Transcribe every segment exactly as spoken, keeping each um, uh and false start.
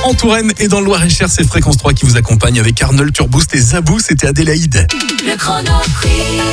en Touraine et dans le Loir-et-Cher. C'est Fréquence trois qui vous accompagne avec Arnold Turboost et Zabou. C'était Adélaïde. Le chrono quiz.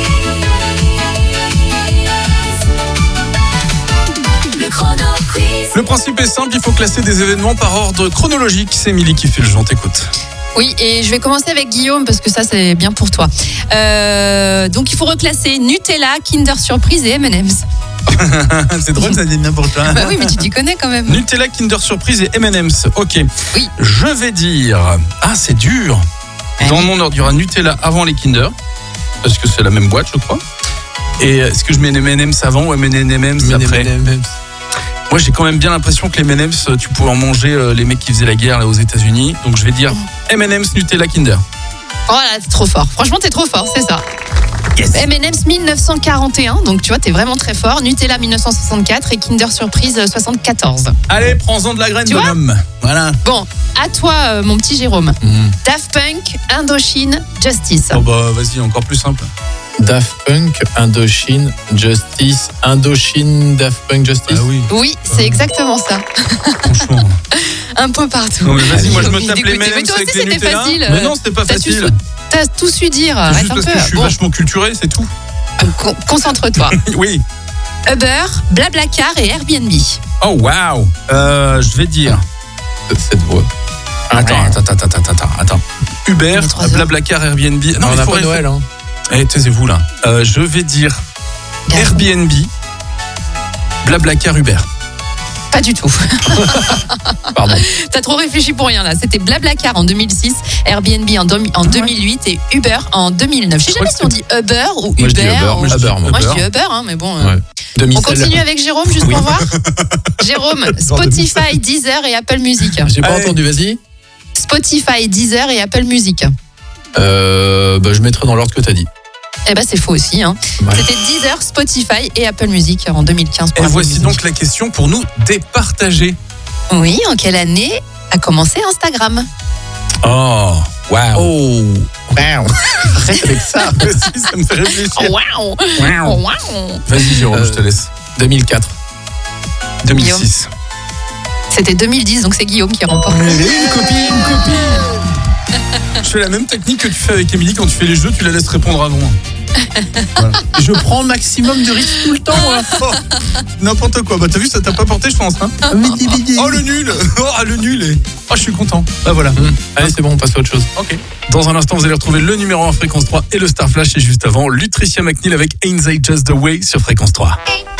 Le chrono quiz. Le principe est simple, il faut classer des événements par ordre chronologique. C'est Émilie qui fait le jeu, on t'écoute. Oui, et je vais commencer avec Guillaume parce que ça, c'est bien pour toi. Euh, donc, il faut reclasser Nutella, Kinder Surprise et M and M's. C'est drôle, ça dit bien pour toi. Bah oui, mais tu t'y connais quand même. Nutella, Kinder Surprise et M and M's. Ok. Oui. Je vais dire... Ah, c'est dur. Dans mon ordre, il y aura Nutella avant les Kinder. Parce que c'est la même boîte, je crois. Et est-ce que je mets les M and M's avant ou M and M's après? Moi, j'ai quand même bien l'impression que les M and M's, tu pouvais en manger euh, les mecs qui faisaient la guerre là, aux États-Unis. Donc, je vais dire M and M's, Nutella, Kinder. Oh là, t'es trop fort. Franchement, t'es trop fort, c'est ça. Yes. M and M's dix-neuf cent quarante et un, donc tu vois, t'es vraiment très fort. Nutella dix-neuf cent soixante-quatre et Kinder Surprise soixante-quatorze. Allez, prends-en de la graine, Tu vois bonhomme. Voilà. Bon, à toi, euh, mon petit Jérôme. Mmh. Daft Punk, Indochine, Justice. Oh bah, vas-y, encore plus simple. Daft Punk, Indochine, Justice, Indochine, Daft Punk, Justice. Ah oui, Oui, c'est exactement ça. franchement. Un peu partout. Non, mais vas-y, moi je me J'ai tape les M dégoûté. and Mais M's toi avec aussi, les c'était Nutella. facile. Mais non, c'était pas T'as tout facile. su- T'as tout su dire. C'est Arrête juste un parce peu. que je suis Bon, vachement culturé, c'est tout. con- concentre-toi. Oui. Uber, Blablacar et Airbnb. Oh, waouh. Euh, je vais dire... Cette voix. Attends, attends, attends, attends, attends, attends. Uber, On est trois heures. Blablacar, Airbnb... Non, on mais n'a faut pas rester- Noël, hein. Eh, taisez-vous là. Euh, je vais dire Airbnb, Blablacar, Uber. Pas du tout. Pardon. T'as trop réfléchi pour rien là. C'était Blablacar en deux mille six, Airbnb en, deux- en deux mille huit et Uber en deux mille neuf. Je sais crois jamais que si on dit Uber ou Moi, je dis Uber. Uber, ou- moi, je dis Uber, moi. Moi je dis Uber, hein, mais bon. euh. Ouais. On Demi-sel. continue avec Jérôme juste pour voir. Jérôme, Spotify, Deezer et Apple Music. J'ai pas Allez. entendu, vas-y. Spotify, Deezer et Apple Music. Euh, bah, je mettrai dans l'ordre que t'as dit. Eh ben c'est faux aussi. Hein. Ouais. C'était Deezer, Spotify et Apple Music en deux mille quinze. pour Et Apple voici Music. donc la question pour nous départager. Oui, en quelle année a commencé Instagram? Oh, waouh. Oh. Wow. Arrête avec ça. Si, ça me fait réfléchir. Waouh! Wow. Waouh! Vas-y, Jérôme, Euh, je te laisse. deux mille quatre. deux mille six. C'était deux mille dix, donc c'est Guillaume qui remporte. Une copine, une copine. Je fais la même technique que tu fais avec Émilie quand tu fais les jeux, tu la laisses répondre avant. Voilà. Je prends le maximum de risques tout le temps. moi. Oh, n'importe quoi. Bah t'as vu, ça t'a pas porté, je pense. Hein. Oh le nul. Oh le nul. Et... Oh je suis content. Bah voilà. Hum. Allez, c'est bon, on passe à autre chose. Ok. Dans un instant, vous allez retrouver le numéro un Fréquence trois et le Star Flash. Et juste avant, Lutricia McNeil avec Ain't They Just the Way sur Fréquence trois.